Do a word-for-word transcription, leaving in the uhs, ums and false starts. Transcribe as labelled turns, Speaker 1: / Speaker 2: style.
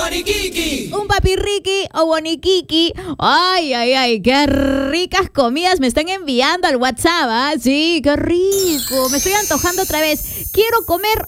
Speaker 1: Boniquiqui.
Speaker 2: Un papirriqui o boniquiqui. Ay, ay, ay, qué ricas comidas me están enviando al WhatsApp, ¿ah? Sí, qué rico. Me estoy antojando otra vez. Quiero comer